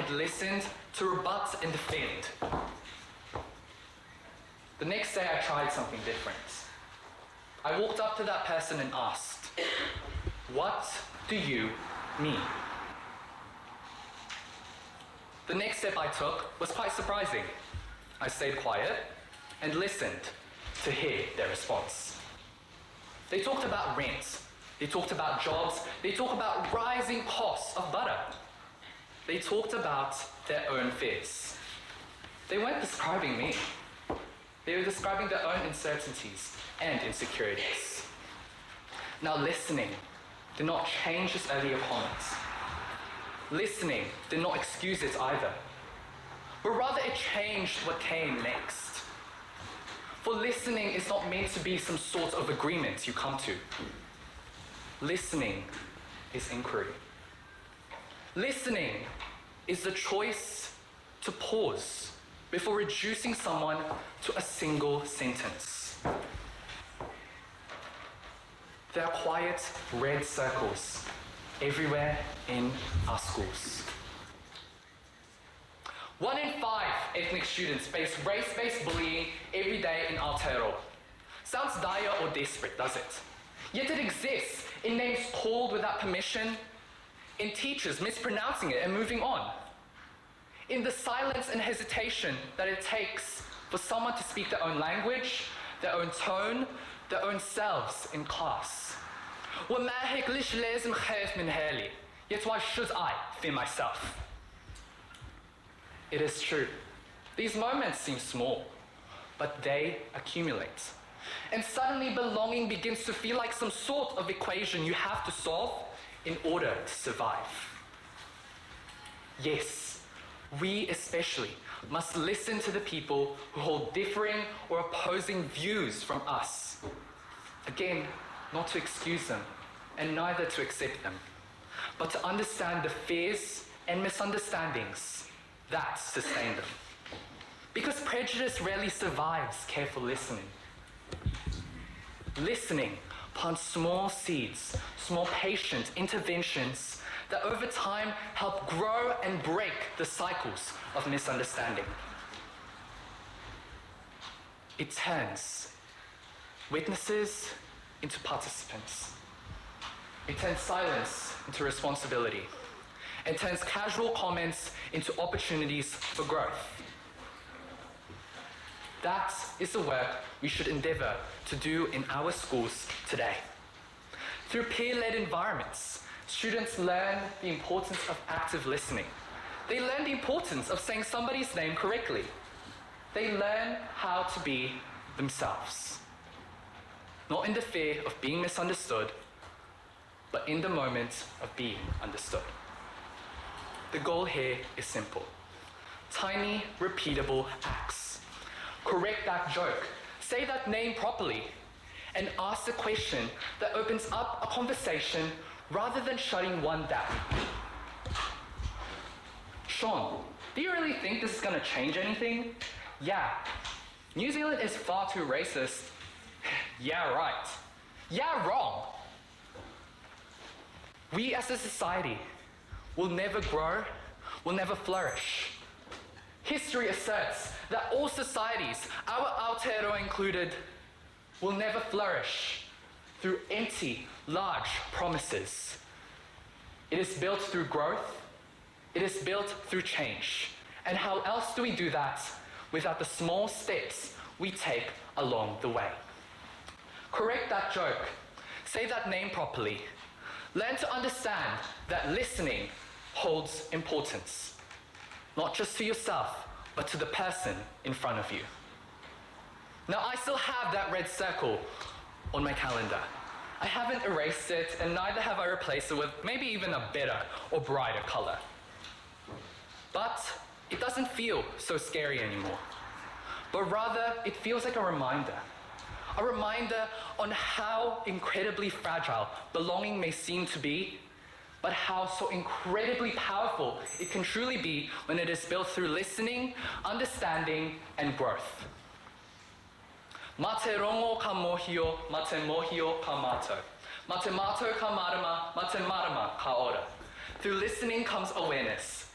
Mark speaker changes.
Speaker 1: had listened to rebut and defend. The next day I tried something different. I walked up to that person and asked, "What do you mean?" The next step I took was quite surprising. I stayed quiet and listened to hear their response. They talked about rent, they talked about jobs, they talked about rising costs of butter. They talked about their own fears. They weren't describing me. They were describing their own uncertainties and insecurities. Now listening did not change this earlier comment. Listening did not excuse it either, but rather it changed what came next. For listening is not meant to be some sort of agreement you come to. Listening is inquiry. Listening is the choice to pause before reducing someone to a single sentence. There are quiet red circles everywhere in our schools. 1 in 5 ethnic students face race-based bullying every day in Aotearoa. Sounds dire or desperate, does it? Yet it exists in names called without permission, in teachers mispronouncing it and moving on, in the silence and hesitation that it takes for someone to speak their own language, their own tone, their own selves in class. Yet why should I fear myself? It is true. These moments seem small, but they accumulate. And suddenly belonging begins to feel like some sort of equation you have to solve in order to survive. Yes, we especially must listen to the people who hold differing or opposing views from us. Again, not to excuse them, and neither to accept them, but to understand the fears and misunderstandings that sustain them. Because prejudice rarely survives careful listening. Listening plants small seeds, small patient interventions that over time help grow and break the cycles of misunderstanding. It turns witnesses into participants. It turns silence into responsibility. It turns casual comments into opportunities for growth. That is the work we should endeavour to do in our schools today. Through peer-led environments, students learn the importance of active listening. They learn the importance of saying somebody's name correctly. They learn how to be themselves. Not in the fear of being misunderstood, but in the moment of being understood. The goal here is simple. Tiny, repeatable acts. Correct that joke, say that name properly, and ask the question that opens up a conversation rather than shutting one down. Sean, do you really think this is going to change anything? Yeah. New Zealand is far too racist. Yeah, right. Yeah, wrong. We as a society will never grow, will never flourish. History asserts that all societies, our Aotearoa included, will never flourish through empty, large promises. It is built through growth. It is built through change. And how else do we do that without the small steps we take along the way? Correct that joke. Say that name properly. Learn to understand that listening holds importance. Not just to yourself, but to the person in front of you. Now, I still have that red circle on my calendar. I haven't erased it, and neither have I replaced it with maybe even a better or brighter color. But it doesn't feel so scary anymore. But rather, it feels like a reminder on how incredibly fragile belonging may seem to be, but how so incredibly powerful it can truly be when it is built through listening, understanding, and growth. Ma te rongo ka mohio, ma te mohio ka mātou. Ma te mātou ka marama, ma te marama ka ora. Through listening comes awareness.